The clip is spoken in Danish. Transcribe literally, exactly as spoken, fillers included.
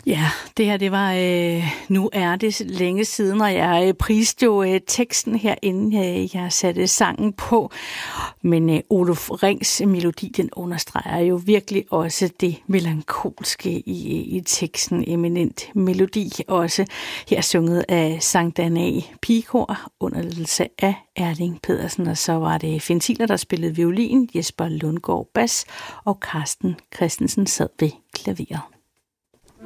Ja, det her, det var, øh, nu er det længe siden, og jeg øh, priste jo øh, teksten her, inden øh, jeg satte sangen på. Men øh, Oluf Rings melodi, den understreger jo virkelig også det melankolske i, i teksten. Eminent melodi også her sunget af Sankt Anna Pigekor under ledelse af Erling Pedersen. Og så var det Finn Thiler, der spillede violin, Jesper Lundgaard bas, og Carsten Christensen sad ved klaveret.